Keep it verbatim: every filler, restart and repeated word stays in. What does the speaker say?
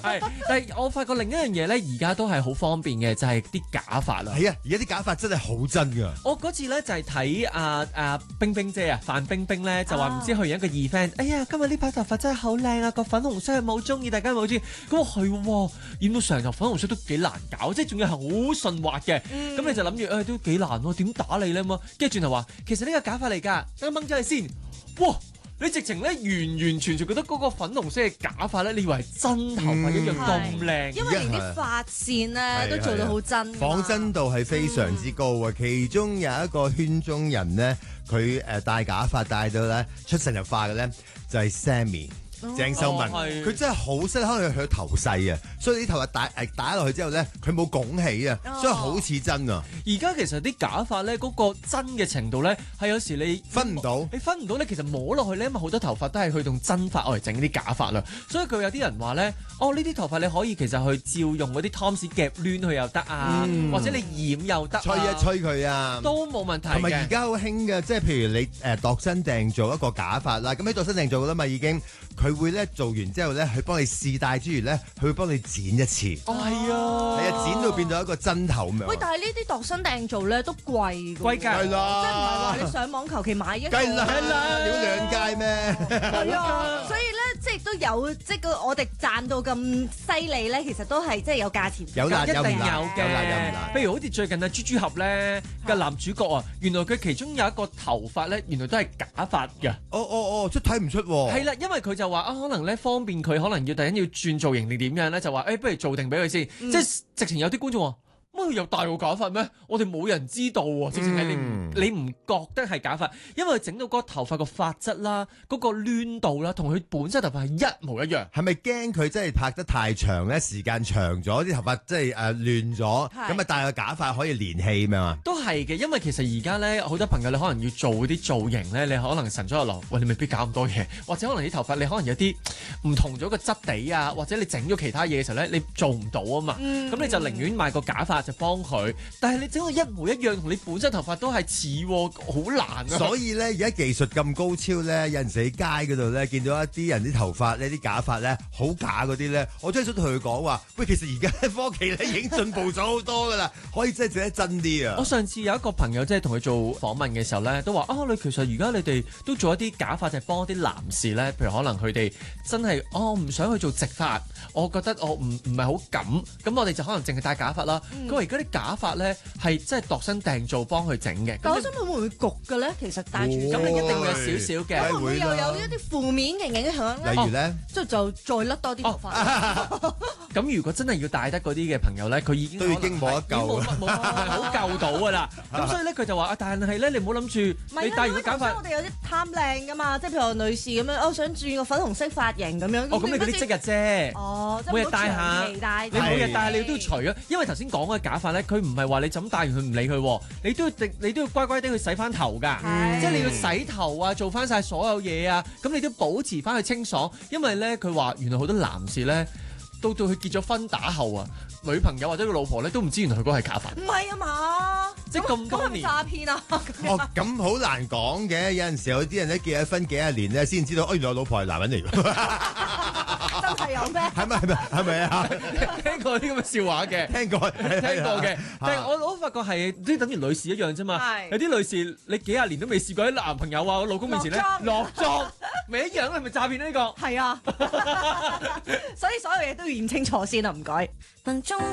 係，但係我發覺另一樣嘢咧，而家都係好方便嘅，就係、是、啲假髮啦。 係啊，而家啲假髮真係好真㗎。 我嗰次咧就係睇阿阿冰冰姐啊，范冰冰咧就話唔知去完一個 event，、啊、哎呀，今日呢排頭髮真係好靚啊，個粉紅色係冇中意，大家冇中意。咁我係喎，染到成頭粉紅色都幾難搞，即係仲要係好順滑嘅。咁、嗯、你就諗住誒都幾難喎，點打你咧咁啊？跟住轉頭話其實呢個假髮嚟㗎，等掹咗佢先。哇！你直情咧完完全全覺得嗰個粉紅色嘅假髮咧，你以為係真頭髮一樣咁靚、嗯， 因為連啲髮線咧都做到好真， 仿真度係非常之高啊、嗯！其中有一個圈中人咧，佢誒戴假髮戴到咧出神入化嘅咧，就係、是、Sammy。鄭秀文，佢、哦、真係好識，可能佢頭細啊，所以啲頭髮打誒打落去之後咧，佢冇拱起啊，所以好似真啊。 而家其實啲假髮咧，嗰、那個真嘅程度咧，係有時你分唔到， 你分唔到咧。其實摸落去咧，因為好多頭髮都係去用真髮嚟整啲假髮啦，所以佢有啲人話咧，哦呢啲頭髮你可以其實去照用嗰啲湯匙夾攣佢又得啊、嗯，或者你染又得、啊， 吹一吹佢啊， 都冇問題嘅。同埋而家好興嘅，即係譬如你誒度身訂做一個假髮啦，咁你度身訂做㗎啦嘛已經，佢會咧。做完之後咧，佢幫你試戴之餘咧，佢會幫你剪一次。 哦，係啊， 係啊，剪到變到一個真頭咁樣。 喂，但係呢啲度身訂做咧都貴㗎。貴㗎，係啦， 即係唔係話你上網求其買一個。 計啦，了兩屆咩？ 係啊，所以咧，即係都有，即係個我哋賺到咁犀利咧，其實都係即係有價錢。 有辣有唔辣？ 有嘅， 有辣有唔辣？ 譬如好似最近啊，豬豬俠咧嘅男主角啊，原來佢其中有一個頭髮咧，原來都係假髮嘅。 哦哦哦，即係睇唔出喎。 係啦，因為佢就話啊，可能咧方便佢，可能要突然要轉造型定點樣咧，就話誒、欸，不如做定俾佢先。嗯、即係直情有啲觀眾話。乜佢有戴過假髮咩？我哋冇人知道喎，直情係你唔、嗯、你唔覺得係假髮，因為整到嗰個頭髮個髮質啦，嗰、嗰個攣度啦，同佢本身頭髮係一模一樣。係咪驚佢真係拍得太長咧？時間長咗，啲頭髮即係誒亂咗，咁啊戴個假髮可以連氣咩嘛？都係嘅，因為其實而家咧好多朋友你可能要做啲造型咧，你可能晨早流流，喂你未必搞咁多嘢，或者可能啲頭髮你可能有啲唔同咗個質地啊，或者你整咗其他嘢嘅時候咧，你做唔到啊嘛，咁、嗯、你就寧願買個假髮。就幫佢，但係你整到一模一樣，同你本身頭髮都係似，好難啊！所以咧，而家技術咁高超咧，有陣時喺街嗰度咧，見到一啲人啲頭髮呢啲假髮咧，好假嗰啲咧，我真係想同佢講話，喂，其實而家科技咧已經進步咗好多噶啦，可以真係整得真啲啊！我上次有一個朋友即係同佢做訪問嘅時候咧，都話啊，你其實而家你哋都做一啲假髮，就係幫啲男士咧，譬如可能佢哋真係哦唔想去做直髮，我覺得我唔唔係好敢，咁我哋就可能淨係戴假髮啦。嗯因為而家啲假髮咧係真係度身訂做幫佢整嘅。但我想問會唔會焗嘅咧？其實戴住咁你一定會有少少嘅。咁會唔會又有一啲負面嘅影響咧？例如咧，即、哦、係就再甩多啲頭髮。咁、哦啊、如果真係要戴得嗰啲嘅朋友咧，佢已經都已經冇得救，冇冇好救到㗎啦。咁所以咧佢就話啊，但係咧你唔好諗住你戴完個假髮。我哋有啲貪靚㗎嘛，即係譬如我女士咁樣，我想轉個粉紅色髮型咁樣。哦，咁你嗰啲即日啫。哦，每日戴下，你每日戴你都要除啊，因為頭先講嘅假髮咧，佢唔係話你怎戴完佢唔理佢，你都要你都要乖乖地去洗翻頭噶，即係你要洗頭啊，做翻晒所有嘢啊，咁你都保持翻佢清爽，因為咧佢話原來好多男士咧到到佢結咗婚打後啊，女朋友或者個老婆咧都唔知原來佢嗰個係假髮。唔係啊嘛，即係咁多年詐騙啊！哦，咁好難講嘅，有陣時有啲人咧結咗婚幾廿年咧先知道，哦原來我老婆係男人嚟㗎。真係有咩？係咪係咪係咪啊？聽過啲咁嘅笑話嘅，聽過聽過嘅，但係我我都發覺係啲等於女士一樣啫嘛。有啲女士你幾廿年都未試過喺男朋友啊、老公面前咧落妝，咪一樣，係咪詐騙呢個？係啊，所以所有嘢都要驗清楚先啊！唔該。